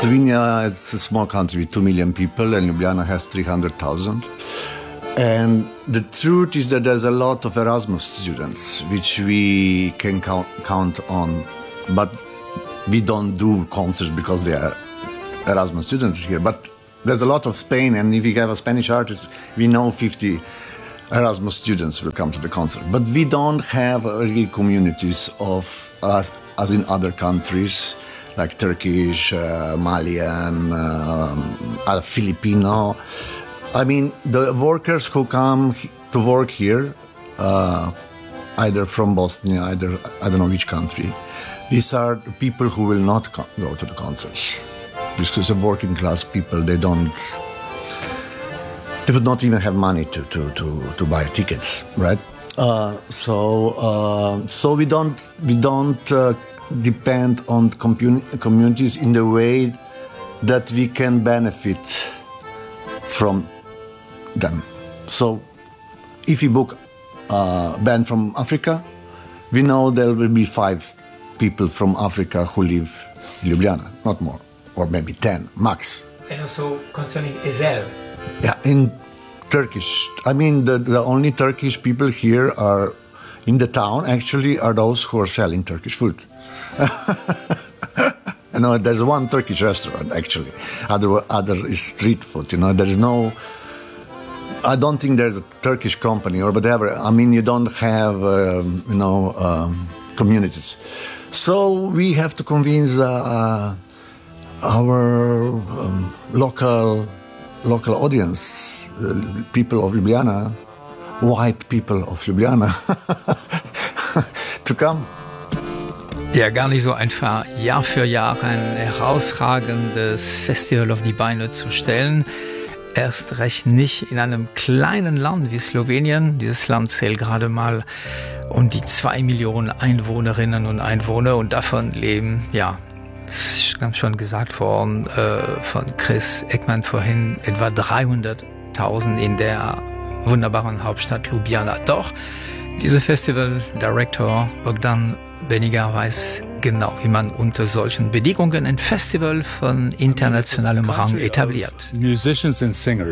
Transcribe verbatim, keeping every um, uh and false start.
Slovenia is a small country with two million people, and Ljubljana has three hundred thousand. And the truth is that there's a lot of Erasmus students, which we can count, count on, but we don't do concerts because they are Erasmus students here. But there's a lot of Spain, and if we have a Spanish artist, we know fifty Erasmus students will come to the concert. But we don't have real communities of us as in other countries, like Turkish, uh, Malian, um, uh, Filipino. I mean, the workers who come to work here, uh, either from Bosnia, either, I don't know which country, these are the people who will not co- go to the concerts. Because the working class people, they don't, they would not even have money to, to, to, to buy tickets, right? Uh, so, uh, so we don't, we don't uh, depend on commun- communities in the way that we can benefit from them. So if we book a band from Africa, we know there will be five people from Africa who live in Ljubljana, not more, or maybe ten, max. And also concerning Ezel. Yeah, in Turkish. I mean, the, the only Turkish people here are in the town, actually, are those who are selling Turkish food. You know, there's one Turkish restaurant, actually. Other, other is street food, you know. There's no... I don't think there's a Turkish company or whatever. I mean, you don't have, um, you know, um, communities. So we have to convince uh, our um, local local audience, uh, people of Ljubljana, white people of Ljubljana, to come. Ja, gar nicht so einfach, Jahr für Jahr ein herausragendes Festival auf die Beine zu stellen. Erst recht nicht in einem kleinen Land wie Slowenien. Dieses Land zählt gerade mal um die zwei Millionen Einwohnerinnen und Einwohner und davon leben, ja, das ist ganz schon gesagt worden, äh, von Chris Eckmann vorhin, etwa dreihunderttausend in der wunderbaren Hauptstadt Ljubljana. Doch dieser Festival Director Bogdan Beniger weiß genau, wie man unter solchen Bedingungen ein Festival von internationalem Rang etabliert. Musicians and singers.